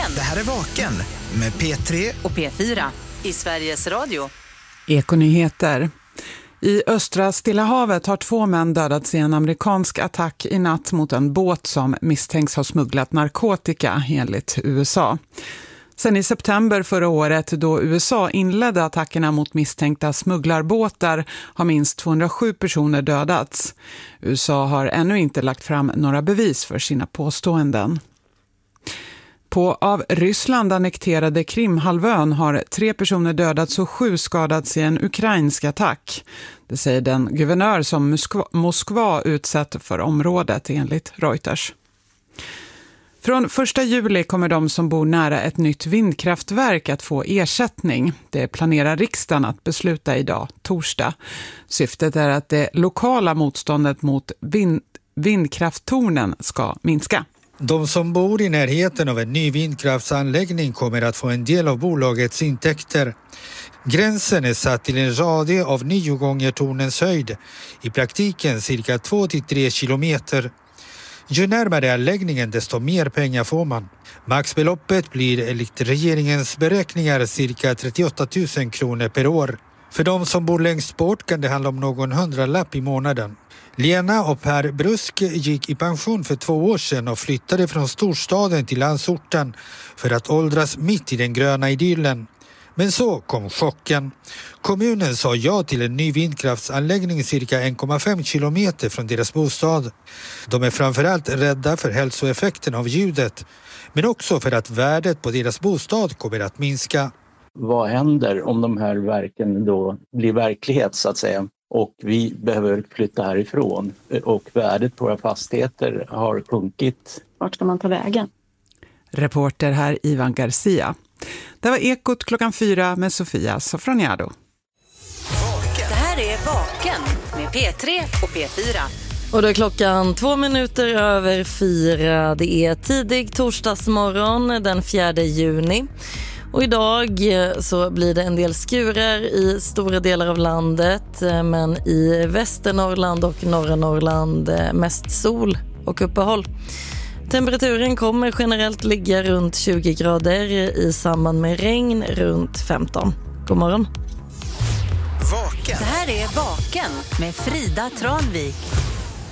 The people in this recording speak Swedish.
Det här är Vaken med P3 och P4 i Sveriges Radio. Ekonyheter. I östra Stilla havet har 2 män dödats i en amerikansk attack i natt mot en båt som misstänks ha smugglat narkotika enligt USA. Sen i september förra året, då USA inledde attackerna mot misstänkta smugglarbåtar, har minst 207 personer dödats. USA har ännu inte lagt fram några bevis för sina påståenden. På av Ryssland annekterade Krimhalvön har 3 personer dödats och 7 skadats i en ukrainsk attack. Det säger den guvernör som Moskva utsett för området enligt Reuters. Från 1 juli kommer de som bor nära ett nytt vindkraftverk att få ersättning. Det planerar riksdagen att besluta idag, torsdag. Syftet är att det lokala motståndet mot vindkrafttornen ska minska. De som bor i närheten av en ny vindkraftsanläggning kommer att få en del av bolagets intäkter. Gränsen är satt till en radie av 9 gånger tornens höjd, i praktiken cirka 2-3 kilometer. Ju närmare anläggningen desto mer pengar får man. Maxbeloppet blir enligt regeringens beräkningar cirka 38 000 kronor per år. För de som bor längst bort kan det handla om någon 100-lapp i månaden. Lena och Per Brusk gick i pension för 2 år sedan och flyttade från storstaden till landsorten för att åldras mitt i den gröna idyllen. Men så kom chocken. Kommunen sa ja till en ny vindkraftsanläggning cirka 1,5 kilometer från deras bostad. De är framförallt rädda för hälsoeffekten av ljudet, men också för att värdet på deras bostad kommer att minska. Vad händer om de här verken då blir verklighet så att säga? Och vi behöver flytta härifrån och värdet på våra fastigheter har sjunkit. Vart ska man ta vägen? Reporter här Ivan Garcia. Det var Ekot 4 med Sofia Sofroniado. Det här är Vaken med P3 och P4. Och då är klockan 4:02. Det är tidig torsdagsmorgon den 4 juni. Och idag så blir det en del skurar i stora delar av landet, men i Västernorrland och norra Norrland mest sol och uppehåll. Temperaturen kommer generellt ligga runt 20 grader, i samband med regn runt 15. God morgon. Vaken. Det här är Vaken med Frida Tranvik.